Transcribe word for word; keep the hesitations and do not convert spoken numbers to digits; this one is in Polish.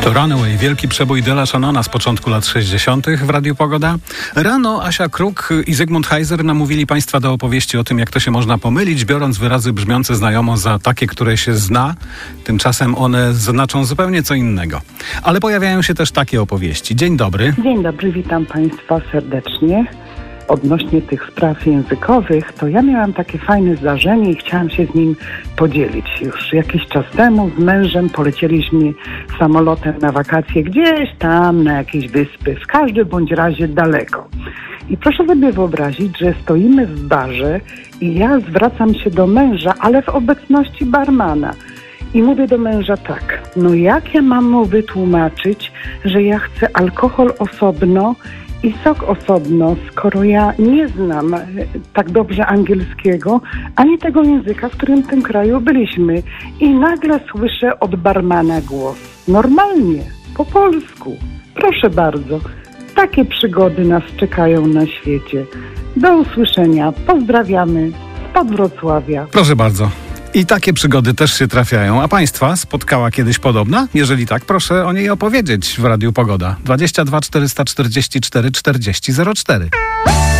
Runaway, wielki przebój De La Shannon z początku lat sześćdziesiątych w Radiu Pogoda. Rano Asia Kruk i Zygmunt Heiser namówili Państwa do opowieści o tym, jak to się można pomylić, biorąc wyrazy brzmiące znajomo za takie, które się zna. Tymczasem one znaczą zupełnie co innego. Ale pojawiają się też takie opowieści. Dzień dobry. Dzień dobry, witam Państwa serdecznie. Odnośnie tych spraw językowych, to ja miałam takie fajne zdarzenie i chciałam się z nim podzielić. Już jakiś czas temu z mężem polecieliśmy samolotem na wakacje gdzieś tam na jakieś wyspy, w każdym bądź razie daleko. I proszę sobie wyobrazić, że stoimy w barze i ja zwracam się do męża, ale w obecności barmana. I mówię do męża tak, no jak ja mam mu wytłumaczyć, że ja chcę alkohol osobno i sok osobno, skoro ja nie znam e, tak dobrze angielskiego, ani tego języka, w którym w tym kraju byliśmy. I nagle słyszę od barmana głos. Normalnie, po polsku. Proszę bardzo. Takie przygody nas czekają na świecie. Do usłyszenia. Pozdrawiamy spod Wrocławia. Proszę bardzo. I takie przygody też się trafiają. A Państwa spotkała kiedyś podobna? Jeżeli tak, proszę o niej opowiedzieć w Radiu Pogoda. dwadzieścia dwa czterysta czterdzieści cztery czterdzieści zero cztery.